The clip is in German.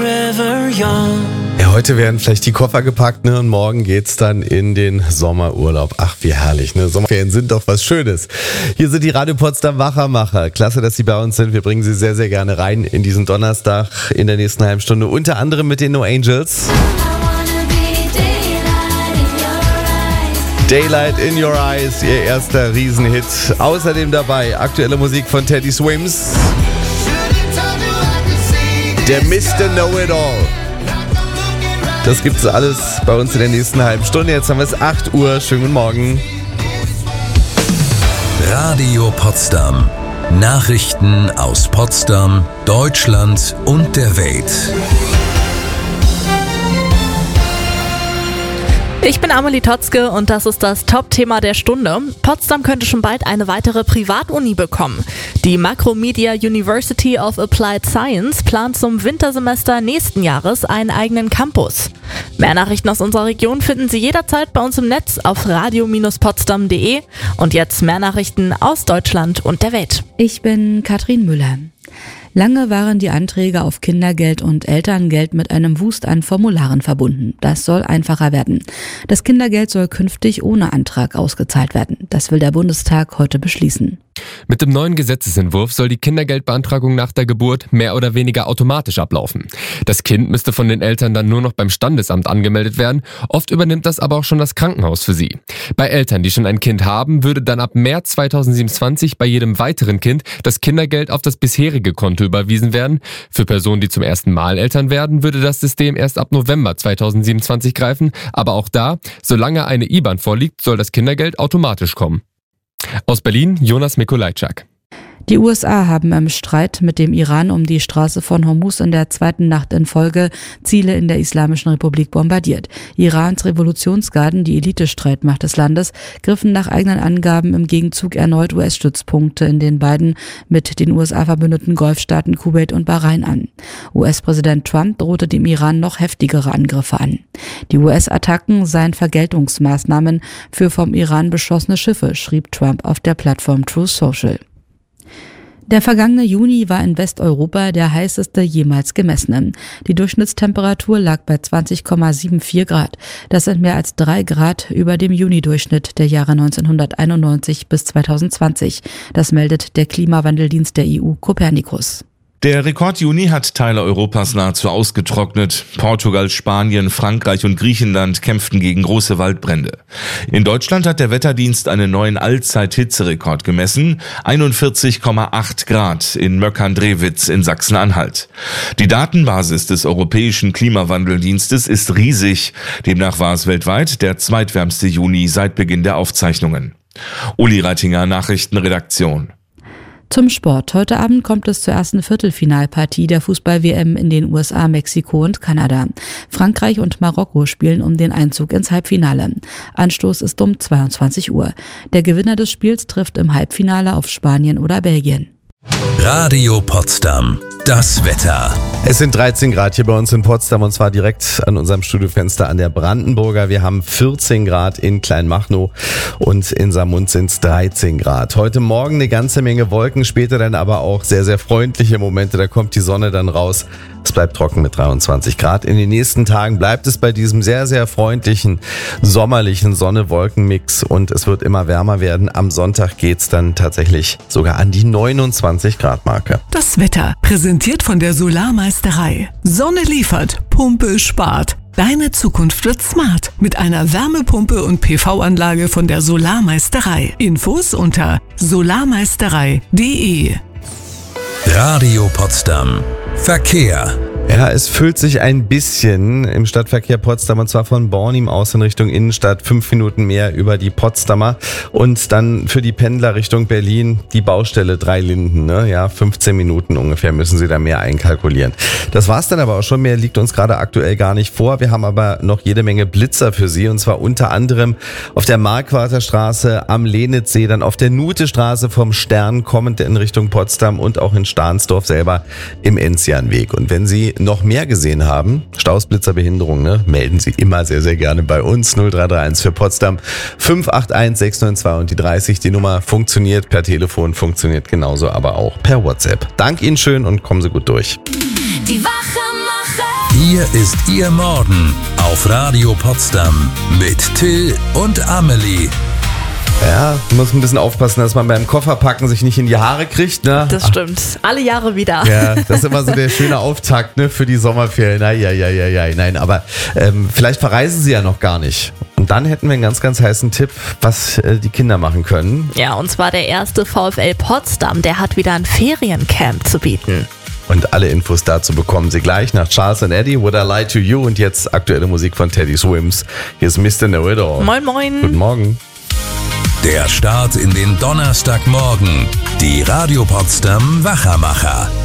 Ja, heute werden vielleicht die Koffer gepackt, ne? Und morgen geht's dann in den Sommerurlaub. Ach, wie herrlich, ne? Sommerferien sind doch was Schönes. Hier sind die Radio Potsdam Wachermacher. Klasse, dass Sie bei uns sind. Wir bringen Sie sehr, sehr gerne rein in diesen Donnerstag in der nächsten halben Stunde. Unter anderem mit den No Angels. Daylight in Your Eyes, ihr erster Riesenhit. Außerdem dabei aktuelle Musik von Teddy Swims. Der Mr. Know-It-All. Das gibt's alles bei uns in der nächsten halben Stunde. Jetzt haben wir es 8 Uhr. Schönen guten Morgen. Radio Potsdam. Nachrichten aus Potsdam, Deutschland und der Welt. Ich bin Amelie Totzke und das ist das Top-Thema der Stunde. Potsdam könnte schon bald eine weitere Privatuni bekommen. Die Macromedia University of Applied Science plant zum Wintersemester nächsten Jahres einen eigenen Campus. Mehr Nachrichten aus unserer Region finden Sie jederzeit bei uns im Netz auf radio-potsdam.de. Und jetzt mehr Nachrichten aus Deutschland und der Welt. Ich bin Katrin Müller. Lange waren die Anträge auf Kindergeld und Elterngeld mit einem Wust an Formularen verbunden. Das soll einfacher werden. Das Kindergeld soll künftig ohne Antrag ausgezahlt werden. Das will der Bundestag heute beschließen. Mit dem neuen Gesetzesentwurf soll die Kindergeldbeantragung nach der Geburt mehr oder weniger automatisch ablaufen. Das Kind müsste von den Eltern dann nur noch beim Standesamt angemeldet werden. Oft übernimmt das aber auch schon das Krankenhaus für sie. Bei Eltern, die schon ein Kind haben, würde dann ab März 2027 bei jedem weiteren Kind das Kindergeld auf das bisherige Konto überwiesen werden. Für Personen, die zum ersten Mal Eltern werden, würde das System erst ab November 2027 greifen. Aber auch da, solange eine IBAN vorliegt, soll das Kindergeld automatisch kommen. Aus Berlin, Jonas Mikolajczak. Die USA haben im Streit mit dem Iran um die Straße von Hormuz in der zweiten Nacht in Folge Ziele in der Islamischen Republik bombardiert. Irans Revolutionsgarden, die Elitestreitmacht des Landes, griffen nach eigenen Angaben im Gegenzug erneut US-Stützpunkte in den beiden mit den USA verbündeten Golfstaaten Kuwait und Bahrain an. US-Präsident Trump drohte dem Iran noch heftigere Angriffe an. Die US-Attacken seien Vergeltungsmaßnahmen für vom Iran beschossene Schiffe, schrieb Trump auf der Plattform Truth Social. Der vergangene Juni war in Westeuropa der heißeste jemals gemessene. Die Durchschnittstemperatur lag bei 20,74 Grad. Das sind mehr als 3 Grad über dem Juni-Durchschnitt der Jahre 1991 bis 2020. Das meldet der Klimawandeldienst der EU Copernicus. Der Rekord-Juni hat Teile Europas nahezu ausgetrocknet. Portugal, Spanien, Frankreich und Griechenland kämpften gegen große Waldbrände. In Deutschland hat der Wetterdienst einen neuen Allzeit-Hitzerekord gemessen. 41,8 Grad in Möckern-Drewitz in Sachsen-Anhalt. Die Datenbasis des Europäischen Klimawandeldienstes ist riesig. Demnach war es weltweit der zweitwärmste Juni seit Beginn der Aufzeichnungen. Uli Reitinger, Nachrichtenredaktion. Zum Sport. Heute Abend kommt es zur ersten Viertelfinalpartie der Fußball-WM in den USA, Mexiko und Kanada. Frankreich und Marokko spielen um den Einzug ins Halbfinale. Anstoß ist um 22 Uhr. Der Gewinner des Spiels trifft im Halbfinale auf Spanien oder Belgien. Radio Potsdam. Das Wetter. Es sind 13 Grad hier bei uns in Potsdam und zwar direkt an unserem Studiofenster an der Brandenburger. Wir haben 14 Grad in Kleinmachnow und in Saarmund sind es 13 Grad. Heute Morgen eine ganze Menge Wolken, später dann aber auch sehr, sehr freundliche Momente. Da kommt die Sonne dann raus. Es bleibt trocken mit 23 Grad. In den nächsten Tagen bleibt es bei diesem sehr, sehr freundlichen, sommerlichen Sonne-Wolken-Mix und es wird immer wärmer werden. Am Sonntag geht's dann tatsächlich sogar an die 29 Grad Marke. Das Wetter, präsentiert von der Solarmeisterei. Sonne liefert, Pumpe spart. Deine Zukunft wird smart mit einer Wärmepumpe und PV-Anlage von der Solarmeisterei. Infos unter solarmeisterei.de. Radio Potsdam. Verkehr. Ja, es füllt sich ein bisschen im Stadtverkehr Potsdam und zwar von Bornim aus in Richtung Innenstadt 5 Minuten mehr über die Potsdamer und dann für die Pendler Richtung Berlin die Baustelle 3 Linden, ne? Ja, 15 Minuten ungefähr müssen Sie da mehr einkalkulieren. Das war's dann aber auch schon, mehr liegt uns gerade aktuell gar nicht vor. Wir haben aber noch jede Menge Blitzer für Sie und zwar unter anderem auf der Markwarter Straße am Lenitzsee, dann auf der Nutestraße vom Stern kommend in Richtung Potsdam und auch in Stahnsdorf selber im Enzianweg. Und wenn Sie noch mehr gesehen haben, Staus, Blitzer, Behinderung, ne, melden Sie immer sehr, sehr gerne bei uns. 0331 für Potsdam 581 692 und die 30. Die Nummer funktioniert per Telefon, funktioniert genauso, aber auch per WhatsApp. Dank Ihnen schön und kommen Sie gut durch. Die Wachermacher. Hier ist Ihr Morgen auf Radio Potsdam mit Till und Amelie. Ja, muss ein bisschen aufpassen, dass man beim Kofferpacken sich nicht in die Haare kriegt, ne? Das stimmt. Alle Jahre wieder. Ja, das ist immer so der schöne Auftakt, ne, für die Sommerferien. Nein, aber vielleicht verreisen sie ja noch gar nicht. Und dann hätten wir einen ganz, ganz heißen Tipp, was die Kinder machen können. Ja, und zwar der erste VfL Potsdam, der hat wieder ein Feriencamp zu bieten. Und alle Infos dazu bekommen Sie gleich nach Charles and Eddie, Would I Lie to You? Und jetzt aktuelle Musik von Teddy Swims. Hier ist Mr. Know-It-All. Moin, moin. Guten Morgen. Der Start in den Donnerstagmorgen. Die Radio Potsdam Wachermacher.